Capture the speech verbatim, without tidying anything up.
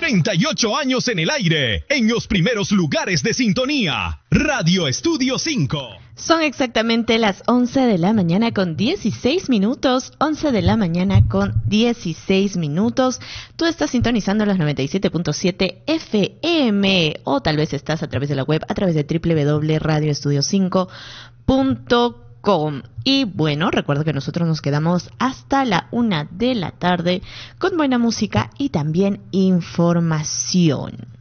treinta y ocho años en el aire, en los primeros lugares de sintonía. Radio Estudio cinco. Son exactamente las once de la mañana con dieciséis minutos. once de la mañana con dieciséis minutos. Tú estás sintonizando los noventa y siete punto siete F M o tal vez estás a través de la web, a través de doble u doble u doble u punto radio estudio cinco punto com. Y bueno, recuerda que nosotros nos quedamos hasta la una de la tarde con buena música y también información.